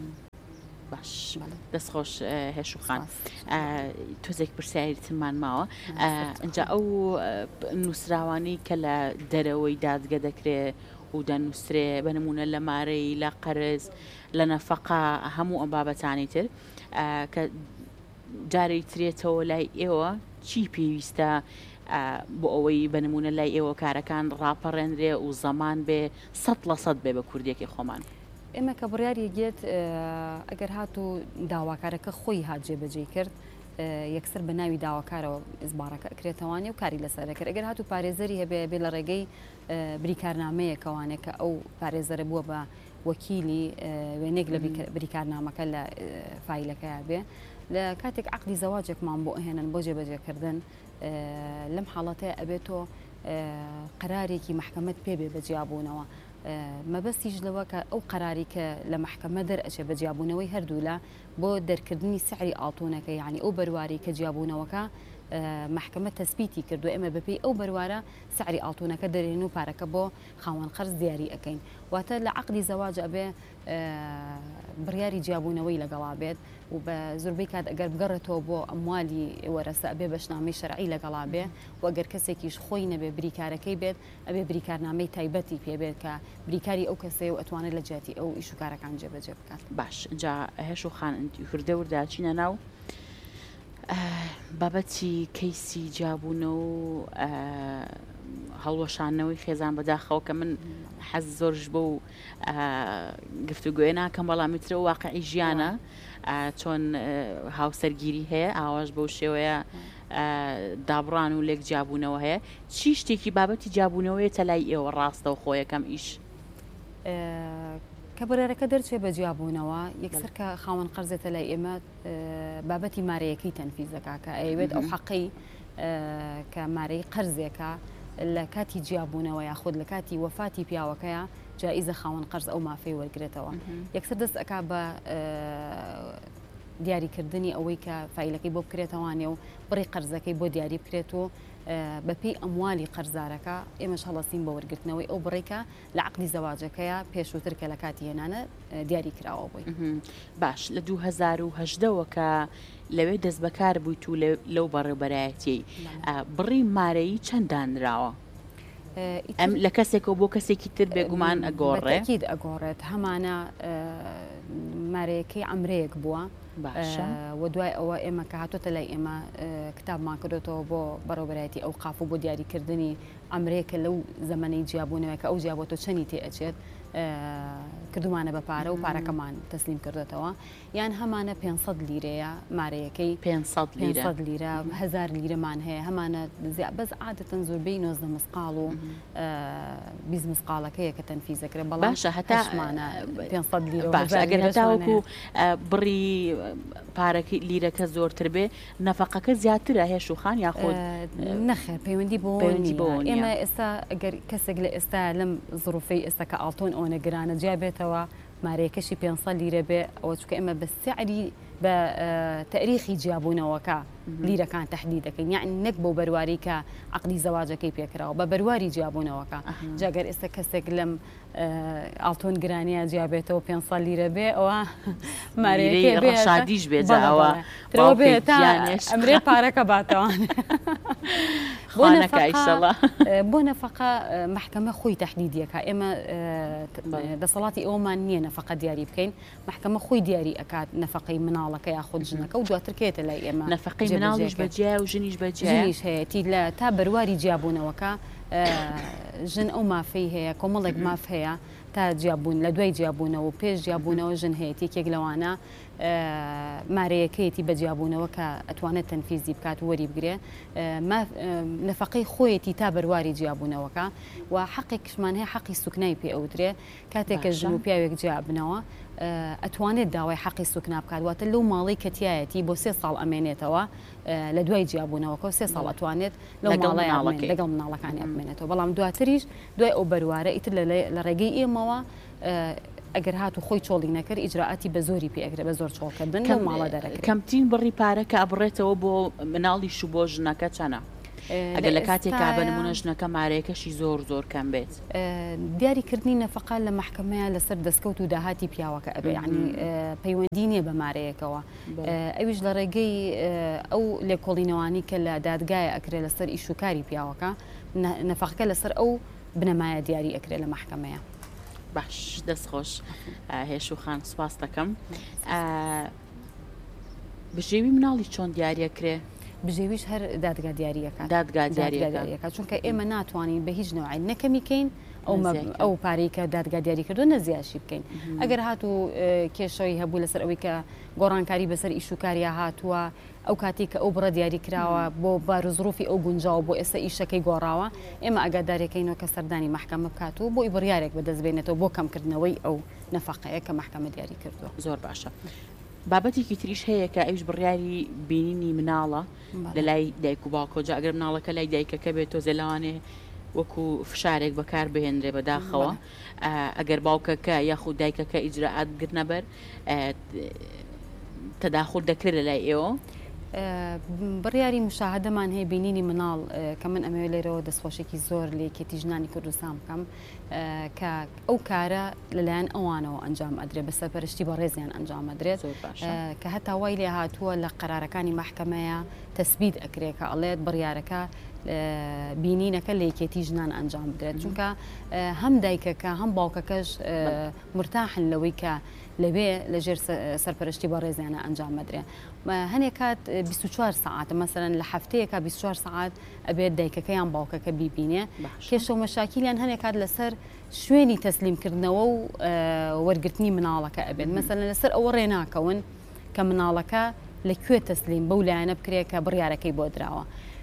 باش دەستخۆش هێشوخان تۆزێک پرسیارتمان ماوە ئەجا ئەو نووسراوانی کە لە دەرەوەی دادگە دەکرێت و دەنووسرێ بە نمونە لە مارەی لە قەرز لە نەفەقا هەموو ئەم بابەتانی تر کە جارێک ترێتەوە لای ئێوە چی پێویستە بۆ ئەوەی بە نمونە لای ئێوە کارەکان ڕاپەڕێنرێ و زەمان بێ سەد لە سەد بێ بە کوردێکی خۆمان؟ ئێمە کە بڕیاری گێت ئەگەر هاتوو داواکارەکە خۆی هات جێبەجێ کرد یەکسەر بە ناوی داواکارەوە ئزبارەکە ئەکرێتەوانێ و کاری لەسەرەکرد ئەگەر هاتوو پارێزەری هەبێ بێ لە ڕێگەی بریکارنامەیەکەوانێک کە ئەو پارێزەرە بووە بە وەکیلی وێنێک لە بریکارنامەکە لە فایلەکەیە بێ لە کاتێک عقدی زەواجێکمان بۆ ئەهێنن بۆ جێبەجێکردن لەم حاڵەتەیە ئەبێتۆ قەرارێکی محکەمەت پێبێ بە جیابوونەوە مەبەستیش لەوە کە ئەو قەراری کە لە محکەمە دەرئەچێ بە جیابوونەوەی هەردوو لە بۆ دەرکردنی سعری ئاڵتونەکە یعنی ئەو بەرواری کە جیابوونەوەکە محکەمە تەسبیتی کردو ئێمە بەپێی ئەو بەروارە سعری ئاڵتونەکە دەرێن و پارەکە بۆ خاوەن قەرز دیاری ئەەکەین واتە لە عقدی زەواج ئەبێ بڕیاری جیابوونەوەی لەگەڵا بێت و بە زۆربەی کات ئەگەر بگەڕێتەوە بۆ ئەموالی وەرەسە ئەبێ بەشنامەی شەرعی لەگەڵا بێ و ئەگەر کەسێکیش خۆی نەبێ بریکارەکەی بێت ئەبێ بریکارنامەی تایبەتی پێبێت کە بریکاری ئەو کەسەیە و ئەتوانێت لە جیاتی ئەو ئیش و کارەکان جێبەجێ بکات. باش جا هێشوخان هوردە وردا چینە ناو بابەتی کەیسی جیابوونە و هەڵوەشانەوەی خێزان بەداخەوە کە من حەز زۆرش بۆ و گفتوگوێ ناکەم بەڵامی ترە واقعی ژیانە چۆن هاوسەرگیری هەیە ئاواش بەو شێوەیە دابڕان و لێک جیابوونەوە هەیە چی شتێکی بابەتی جیابوونەوەی تەلای ئێوە ڕاستە و خۆیەکەم ئیش کە بەرەرەکە دەرچێ بە جیابوونەوە یەکسەر کە خاوەن قەرزێتە لای ئێمە بابەتی مارەیەکەی تەنفیزەکە کە ئەوێت ئەو حەقی کە مارەی قەرزێکە لە کاتی جیابوونەوە یاخود لە کاتی وەفاتی پیاوەکەیە جائیزە خاوەن قەرز ئەو مافەی وەرگێتەوە یەکسەر دەست ئەکا بە دیاریکردنی ئەوەی کە فایلەکەی بۆ بکرێتەوانێ و بڕی قەرزەکەی بۆ دیاری بکرێت و بەپێی ئەموالی قەرزارەکە ئێمەش هەڵەسین بە وەرگرتنەوەی ئەو بڕێکە لە عقدی زەواجەکەیە پێشووتر کە لە کاتی هێنانە دیاری کراوە بووی. باش لە دوو هەزار و هەژدەوە کە لەوێ دەست بەکار بوویت و لەو بەڕێبەرایەتی بڕی مارەیی چەنددانراوە؟ ئەم لە کەسێکەوە بۆ کەسێکی تر بێگومان ئەگۆڕێت ئەگۆڕێت هەمانە مارەیەکەی ئەمرەیەک بووە و دوای ئەوە ئێمە کە هاتوۆتە لای ئێمە کتابمان کردێتەوە بۆ بەڕێوەبەرایەتی ئەو قاف و بۆ دیاریکردنی ئەمرەیەکە لەو زەمەنەی جیابوونەوەکە ئەو جیابۆتۆ چەندی تێ ئەچێت کردومانە بە پارە و پارەکەمان تەسلیم کردێتەوە یان هەمانە پێنجسەد لیرەیە مارەیەکەی پێنجسەد لیرە هەزار لیرەمان هەیە هەمانە بەس عادەتەن زۆربەی نۆزدە مسقاڵ و بیست مسقاڵەکەیە کە تەنفیزەکرێت بەڵام باشە هەتاشمانە پێنجسەد لیرە باش ئەگەر هەتاوەکو بڕی پارەکە لیرەکە زۆرتر بێ نەفەقەکە زیاترە هێشوخان یاخۆ نەخێر پەیوەندی بۆ ئێمە ئێستا ئەگەر کەسێک لە ئێستا لەم زڕوفەی ئێستا کە ئاڵتۆن ئەوە گرانە جیابێتەوە مارەیەکەشی پێنجسەد لیرە بێ ئەوە چکە ئێمە بە سعری بە تاریخی جیابوونەوەکە لیرەکان تهدید دەکەین یعنی نەک بۆ بەرواری کە عقدی زەواجەکەی پێکراوە بە بەرواری جیابوونەوەکە جاگەر ئێستا کەسێک لەم ئاڵتۆن گرانیە جیابێتەوە پێنجسەد لیرە بێ ئەوە مارەیەکەی شادیش بێجاوە ئەمرێ پارەکە باتەوان بۆ نەفەقە محکەمە خۆی تهدیدیەکە ئێمە دەسەڵاتی ئەومان نییە نەفەقە دیاری بکەین محکەمە خۆی دیاری ئەکات نەفەقەی مناڵ مناڵەکە یاخود ژنەکە و دواترکێتە لای ئێمە نەفەقەی مناڵیش بەجیا و ژنیش بەجیا ژنیش هەیەی لە تا بەرواری جیابوونەوەکە ژن ئەو مافەی هەیە کۆمەڵێک ماف هەیە تا جیابوون لە دوای جیابوونەوە و پێش جیابوونەوە ژن هەیەی کێک لەوانە مارەیەکەیەتی بە جیابوونەوە کە ئەتوانێت تەنفیزی بکات وەری بگرێ نەفەقەی خۆیەتی تا بەرواری جیابوونەوەکە و حەقێکشمان هەیە حەقی سوکنای پێ ئەوترێ کاتێککە ژن و پیاوێک جیابنەوە ئەتوانێت داوای حەقی سوکنا بکات واتە لەو ماڵی کەتیایەتی بۆ سێ ساڵ ئەمێنێتەوە لە دوای جیابوونەوەکە سێ ساڵ ئەتوانێت لەو ماڵی لەگەڵ مناڵەکانی ئەمێنێتەوە بەڵام دواتریش دوای ئەو بەروارە ئیتر لە ڕێگەی ئێمەوە ئەگەر هات و خۆی چۆڵی نەکرد ئیجراعاتی بە زۆری پێئەگرێ بە زۆر چۆڵکردن لەو ماڵە دەرەکە کەمترین بڕی پارەکە ئەبڕێتەوە بۆ مناڵیش و بۆ ژنەکە چەنە ئەگەر لە کاتێکا بە نمونە ژنەکە مارەیەکەشی زۆر زۆر کەم بێت دیاریکردنی نەفەقا لە محکەمەیە لەسەر دەستکەوت و داهاتی پیاوەکە ئەبێ ینی پەیوەندی نییە بە مارەیەکەوە ئەویش لە ڕێگەی ئەو لێکۆڵینەوانی کە لە دادگایە ئەکرێت لەسەر ئیشوکاری پیاوەکە نەفەقەکە لەسەر ئەو بنەمایە دیاری ئەکرێت لە محکەمەیە. باش دەستخۆش هێش و خان سپاس دەکەم بژێوی مناڵی چۆن دیارەکرێ بژێویش هەر دادگا دیاریەکە دادگا دیاریەکە چونکە ئێمە ناتوانین بە هیچ نەوەی نەکەمیکەین ئەو پارەی کە دادگا دیاری کردو نەزیاشی بکەین ئەگەر هات و کێشەوەی هەبوو لەسەر ئەوەی کە گۆڕانکاری بەسەر ئیشوکاریە هاتووە ئەو کاتی کە ئەو بڕە دیاری کراوە بۆ بارزڕوفی ئەو گونجاوە بۆ ئێستا ئیشەکەی گۆڕاوە ئێمە ئەگادارێکەکەینەوە کە سەردانی محکەمە بکات و بۆی بڕیارێک بەدەستبێنێتەوە بۆ کەمکردنەوەی ئەو نەفەقەیە کە محکەمە دیاری کردووە. زۆر باشە. بابەتێکی تریش هەیە کە ئەوش بڕیاری بینینی مناڵە لە لای دایک و باوکۆجا ئەگەر مناڵەکە لای دایکەکە بێت تۆ زەلوانێ وەکو فشارێک بەکار بهێنرێ بەداخەوە ئەگەر باوکەکە یاخود دایکەکە ئیجراعات گر نەبەر تەداخل دەکرێت لە لای ئێوە بڕیاری مشاهدەمان هەیە بینینی مناڵ کە من ئەمەوێ لێرەوە دەستخۆشێکی زۆر لێکێتی ژنانی کوردستان بکەم کە ئەو کارە لەلایەن ئەوانەوە ئەنجام ئەدرێت بە سەرپەرشتی بە ڕێزیان ئەنجام ئەدرێت کە هەتا وای لێ هاتووە لە قەرارەکانی محکەمەیە تەسبید ئەکرێت کە ئەڵێت بڕیارەکە بینینەکە لێکێتی ژنان ئەنجام بدرێت چونکە هەم دایکەکە هەم باوکەکەش مرتاحن لەوەی کە لەوێ لەژێر سەرپەرشتی بە ڕێزیانە ئەنجام مەدرێ هەنێک کات بیست و چوار ساعات مەسەرەن لە هەفتەیەکە بیست و چوار ساعات ئەبێت دایکەکەیان باوکەکە بیبینێ کێشە و مەشاکیلیان هەنێک کات لەسەر شوێنی تەسلیمکردنەوە و وەرگرتنی مناڵەکە ئەبێت مەسەرەن لەسەر ئەوە ڕێناکەون کە مناڵەکە لەکوێ تەسلیم بەو لایەنە بکرێت کە بڕیارەکەی بۆ دراوە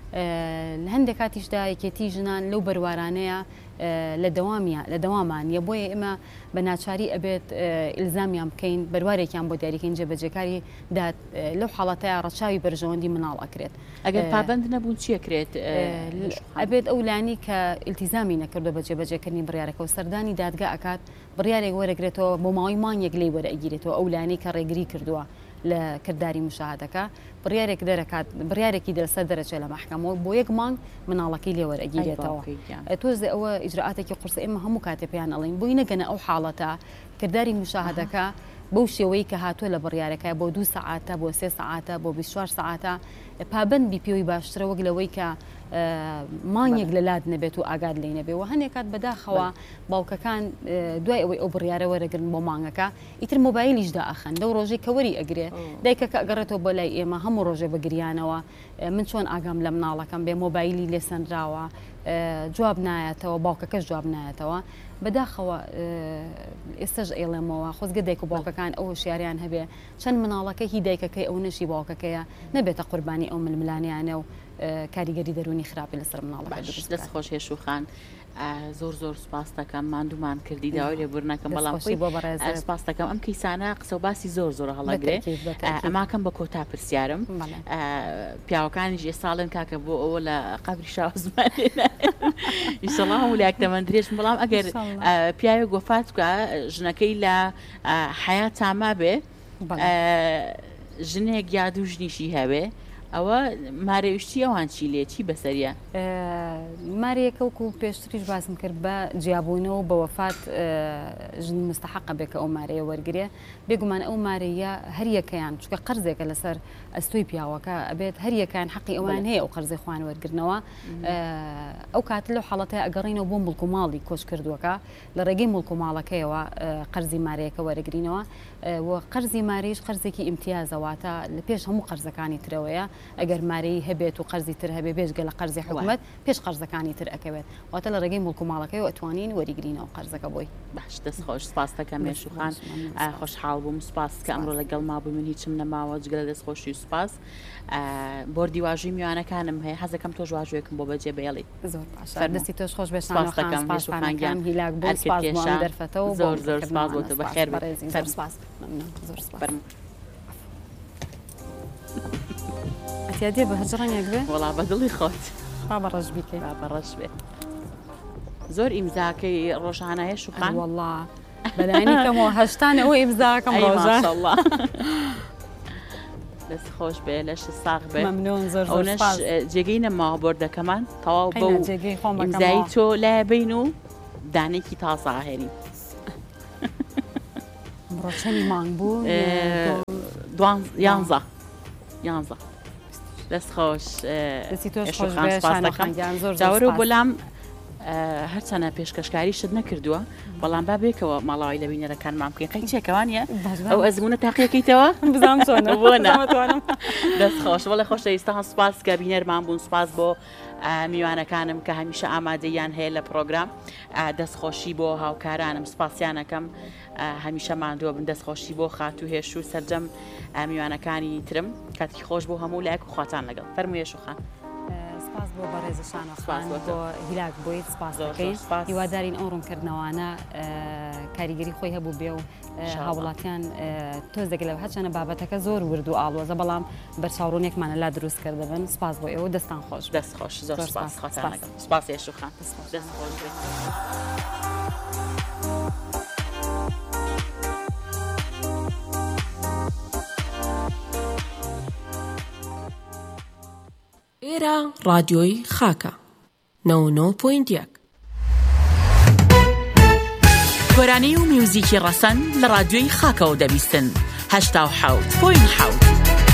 لە هەندێک کاتیشدا یەکێتی ژنان لەو بەروارانەیە لە دەوامیە لە دەوامانە بۆیە ئێمە بە ناچاری ئەبێت ئیلزامیان بکەین بەروارێکیان بۆ دیاریکەین جێبەجێکاری لەو حاڵەتەیە ڕەچاوی بەرژەوەندی مناڵ ئەکرێت ئەگەر پابند نەبوون چیەکرێت ئەبێت ئەو لانی کە ئیلتیزامی نەکردو بە جێبەجێکردنی بڕیارەکە و سەردانی دادگا ئەکات بڕیارێک وەرەگرێتەوە بۆ ماوەی مانگێک لێی وەرەگیرێتەوە ئەو لانی کە ڕێگری کردووە لە کردداری مشاهدەکە بڕیارێک دەرەکات بڕیارێکی دەرسەر دەرەچێت لە محکەمەوە بۆ یەک مانگ مناڵەکەی لێوەرەگیرێتەوە تۆزێ ئەوە ئیجراعاتێکی قورس ئێمە هەموو کاتێ پێیان ئەڵین بۆی نەگەنە ئەو حاڵەتە کردداری مشاهدەکە بەو شێوەی کە هاتووە لە بڕیارەکە بۆ دوو سەعاتە بۆ سێ سەعاتە بۆ بیست و چوار سەعاتە پابند بی پێوەی باشترە وەک لەوەی کە مانگێک لە لات نەبێت و ئاگاد لێ نەبێ و هەنێک کات بەداخەوە باوکەکان دوای ئەوەی ئەو بڕیارە وەرەگرن بۆ مانگەکە ئیتر مۆبایلیشدا ئەخەن لەو ڕۆژەی کە وەری ئەگرێ دایکەکە ئەگەڕێتەوە بۆ لای ئێمە هەموو ڕۆژێ بەگریانەوە من چۆن ئاگام لە مناڵەکەم بێ مۆبایلی لێسەنراوە جواب نایەتەوە باوکەکەش جواب نایەتەوە بەداخەوە ئێستش ئێڵێمەوە خۆزگە دایک و باوکەکان ئەو شیاریان هەبێ چەند مناڵەکە هی دایکەکەی ئەو نشی باوکەکەیە نەبێتە قوربانی ئەو ململانیانە و کاریگەری دەرونی خراپی لەسەر مناڵەکە دەست خۆش هێش و خان زۆر زۆر سپاس دەکەم ماندوومان کردی داوای لێبوورنەکەم بەڵام سپاس دەکەم ئەم کەیسانە قسە و باسی زۆر زۆر هەڵەگرێ ئەماکەم بە کۆتا پرسیارم پیاوەکانیش ئێساڵن کاکە بۆ ئەوە لە قەبری شاو زمانێنە ئیشەڵڵا هەموو لاکتەمەند درێژ بەڵام ئەگەر پیاوێک وەفات بکە ژنەکەی لە حەیات تاما بێ ژنێک یا دوو ژنیشی هەبێ ئەوە مارێویشتی ئەوان چی لێ چی بەسەریە مارێکەوەکو و پێشتریش باسم کرد بە جیابوونەوە بە وەفات ژن مستحقە بێت کە ئەو مارەیە وەرگێ بێگومان ئەو مارەیە هەریەکەیان چکە قەرزێکە لەسەر ئەستۆی پیاوەکە ئەبێت هەریەکان حەقی ئەوان هەیە ئەو قەرزی خوان وەرگرنەوە ئەو کات لەو حاڵەتەیە ئەگەڕینەوە بۆ مڵک و ماڵی کۆچ کردووەکە لە ڕێگەی مڵک و ماڵەکەیەوە قەرزی مارەیەکە وەرەگرینەوە قەرزی ماریش قەرزێکی ئیمتیازەواتە لە پێش هەموو قەرزەکانی ترەوەیە ئەگەر مارەی هەبێت و قەرزی تر هەبێ بێژگە لە قەرزی حکوومەت پێش قەرزەکانی تر ئەکەوێت واتە لە ڕێگەی مڵک و ماڵەکەی و ئەتوانین وەریگرینەوە قەرزەکە بۆی باش دەست خۆش سپاس دەکەم مێشوخان خۆشحاڵ بووم سپاس کە ئەمڕۆ لەگەڵ مابووی من هیچم نەماوە جگەلە دەستخۆشی و سپاس بۆردی واژووی میوانەکانم هەیە حەزەکەم تۆش واژوێکم بۆ بەجێ بێڵی زۆر باش دەستی تۆش خۆش بێشانەکان هیلاک بۆ سپاس دەرفەتەوە زۆر زۆر سپاس بۆ تۆ بەخێر سپاس زۆر سپاس ئەتیادێ بە هەجڕانێک بێ وەڵا بەدڵی خۆت با بەڕەش بیکەی با بەڕەش بێ زۆر ئیمزاکەی ڕۆژانەیە شوخان وەڵا بەلایەنیکەمەوە هەشتانە ئەو ئیمزاکەم ڕۆژە دەست خۆش بێ لەش ساغ بێ مەمنون زۆر زۆر سپاس جێگەی نەماوە بۆردەکەمان تەواو بەو ئیمزایی تۆ لای بین و دانێکی تازە هێنی ڕۆچەنی مانگ بوو یانزە یانزە دەست خۆش جاوەرە بۆلام هەرچەنە پێشکەشکاری شت نەکردووە بەڵام با بێکەوە ماڵاوی لە بینەرەکانمان بکەین قەی چێکەوانە ئەو ئەزمونە تاقیەکەیتەوە بزانم چۆنە بۆنەتوانم دەست خۆش وەڵێ خۆشە ئێستا هەم سپاس کە بینەرمان بوون سپاس بۆ میوانەکانم کە هەمیشە ئامادەیان هەیە لە پرۆگرام دەستخۆشی بۆ هاوکارانم سپاسیانەکەم هەمیشە ماندووە بن دەستخۆشی بۆ خات و هێش و سەرجەم میوانەکانی ترم کاتی خۆش بۆ هەموو لایەک و خواتان لەگەڵ فەرموویە شوخان سپاس بۆ بەڕێزشانەخوان بۆ هیلاک بۆیت سپاس دەکەین هیوادارین ئەو ڕوونکردنەوانە کاریگەری خۆی هەبوو بێ و هاوڵاتیان تۆز دەگەل لەو هەرچەنە بابەتەکە زۆر ورد و ئاڵۆزە بەڵام بەرچاوڕوونێکمانە لا دروست کردەبن سپاس بۆ ئێوە دەستان خۆش دەست خۆش زۆر سپاس خواتان لەگەڵ سپاس شوخان دەست خۆش بێت ئێرە ڕادیۆی خاکە نەوە و نۆ پۆینت یەک گۆرانەی و میوزیکی ڕەسەن لە ڕادیۆی خاکەوە دەبیستن هەشتا و حەوت پۆینت حەوت